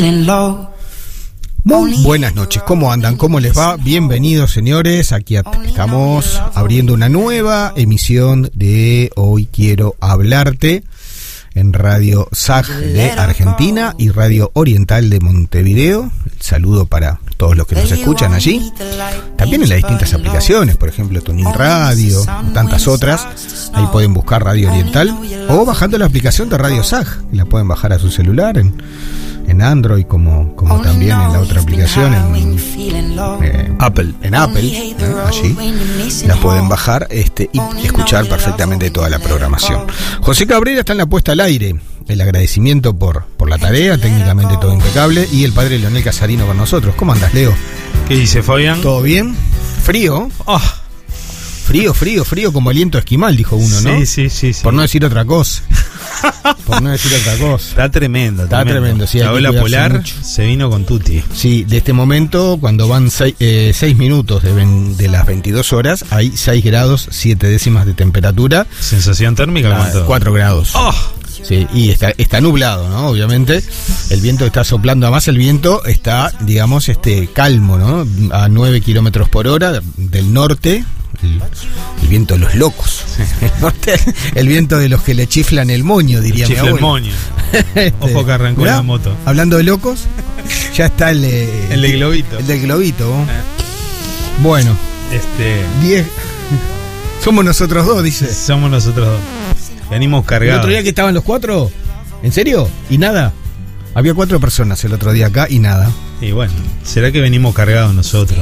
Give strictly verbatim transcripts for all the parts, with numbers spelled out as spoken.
Muy buenas noches, ¿cómo andan? ¿Cómo les va? Bienvenidos, señores, aquí estamos abriendo una nueva emisión de Hoy Quiero Hablarte en Radio S A G de Argentina y Radio Oriental de Montevideo. El saludo para todos los que nos escuchan allí. También en las distintas aplicaciones, por ejemplo Tuning Radio, tantas otras. Ahí pueden buscar Radio Oriental o bajando la aplicación de Radio S A G, que la pueden bajar a su celular en, en Android, como, como también en la otra aplicación en eh, Apple, en Apple, eh, allí la pueden bajar este y escuchar perfectamente toda la programación. José Cabrera está en la puesta al aire. El agradecimiento por, por la tarea, técnicamente todo impecable, y el padre Leonel Casarino con nosotros. ¿Cómo andas, Leo? ¿Qué dice, Fabián? ¿Todo bien? ¿Frío? Oh, frío, frío, frío como aliento esquimal, dijo uno, ¿no? Sí, sí, sí, sí. Por no decir otra cosa. Por no decir otra cosa. Está tremendo, Está tremendo, tremendo sí. La ola polar mucho. Se vino con tutti. Sí, de este momento, cuando van seis, eh, seis minutos de, ven, de las veintidós horas, hay seis grados, siete décimas de temperatura. ¿Sensación térmica cuánto? cuatro grados. ¡Oh! Sí, y está, está nublado, ¿no? Obviamente, el viento está soplando, además el viento está, digamos, este calmo, ¿no? A nueve kilómetros por hora del norte, el, el viento de los locos. El norte, el viento de los que le chiflan el moño, diría mi abuelo. El moño. Este, Ojo que arrancó la moto. Hablando de locos, ya está el, el, el del globito. El del globito, ¿no? Bueno, este diez. Somos nosotros dos, dice. Somos nosotros dos. Venimos cargados. ¿El otro día que estaban los cuatro? ¿En serio? ¿Y nada? Había cuatro personas el otro día acá y nada. Y bueno, ¿será que venimos cargados nosotros?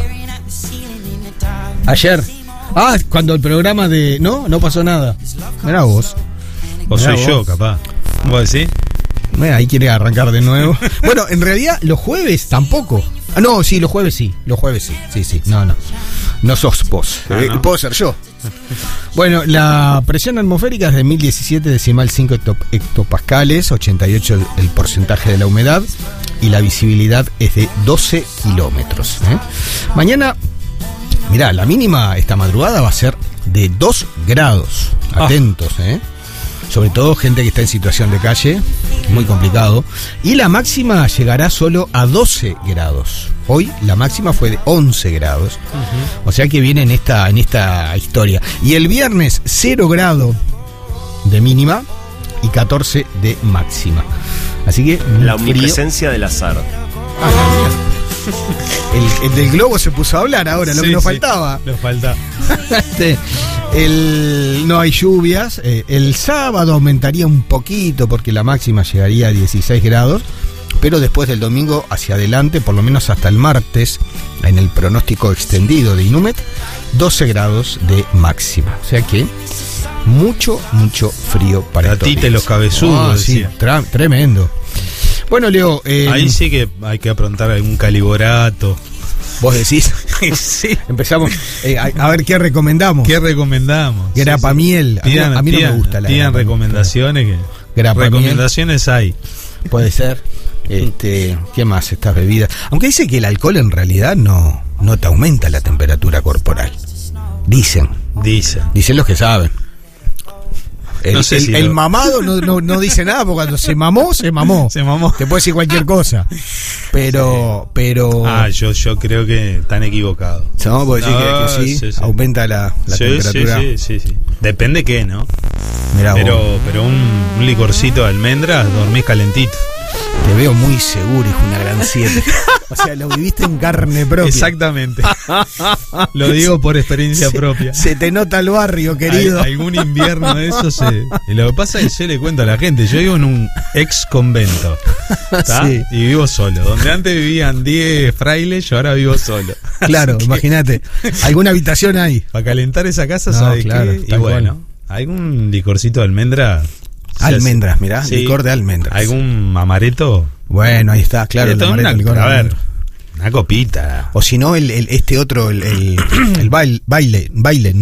Ayer. Ah, cuando el programa de... No, no pasó nada. Mirá vos. O Mirá soy vos. yo, capaz. ¿Vos decís? Mirá, ahí quiere arrancar de nuevo. Bueno, en realidad los jueves tampoco. Ah, no, sí, los jueves sí. Los jueves sí. Sí, sí. No, no. No sos vos. Ah, ¿no? Puedo ser yo. Bueno, la presión atmosférica es de mil diecisiete decimal cinco hectopascales, ochenta y ocho el, el porcentaje de la humedad y la visibilidad es de doce kilómetros. ¿eh? Mañana, mirá, la mínima esta madrugada va a ser de dos grados. Atentos, ¿eh? Sobre todo gente que está en situación de calle, muy complicado. Y la máxima llegará solo a doce grados. Hoy la máxima fue de once grados. Uh-huh. O sea que viene en esta, en esta historia. Y el viernes cero grado de mínima y catorce de máxima. Así que la omnipresencia del azar. Ah, el, el del globo se puso a hablar ahora, lo sí, que nos sí, faltaba. Nos falta. este, el, no hay lluvias. Eh, el sábado aumentaría un poquito porque la máxima llegaría a dieciséis grados. Pero después del domingo hacia adelante, por lo menos hasta el martes, en el pronóstico extendido de Inumet, doce grados de máxima. O sea que mucho, mucho frío para ti te los cabezudos. Ah, sí, tra- tremendo. Bueno, Leo. Eh, Ahí sí que hay que aprontar algún caliborato. ¿Vos decís? Sí. Empezamos eh, a, a ver qué recomendamos. ¿Qué recomendamos? Grapa sí, miel. Sí. A, mí, a mí no me gusta la Tienen recomendaciones que. Grapa recomendaciones miel. Hay. Puede ser. Este, ¿qué más estas bebidas? Aunque dice que el alcohol en realidad no, no te aumenta la temperatura corporal. Dicen. Dicen. Dicen los que saben. El, no sé el, si el lo... mamado no, no, no dice nada porque cuando se mamó, se mamó. Se mamó. Te puede decir cualquier cosa. Pero, sí. pero. Ah, yo, yo creo que están equivocados. No, porque no, que, que sí, sí, sí, aumenta la, la sí, temperatura. Sí, sí, sí, sí. Depende qué, ¿no? Mirá pero, vos. pero un, un licorcito de almendras, dormís calentito. Te veo muy seguro, hijo, una gran siete. O sea, lo viviste en carne propia. Exactamente. Lo digo por experiencia se, propia. Se te nota el barrio, querido. Hay, algún invierno de eso se... Y lo que pasa es que yo le cuento a la gente, yo vivo en un ex convento. Sí. Y vivo solo. Donde antes vivían diez frailes, yo ahora vivo solo. Claro, que... imagínate. ¿Alguna habitación hay? Para calentar esa casa, no, ¿sabes claro, qué? Y bueno, algún licorcito de almendra... Almendras, mirá, sí, licor de almendras. ¿Algún amaretto? Bueno, ahí está, claro. El amaretto, una, licor a ver, una copita. O si no, el, el, este otro, el, el, el baile, baile, baile, ¿no?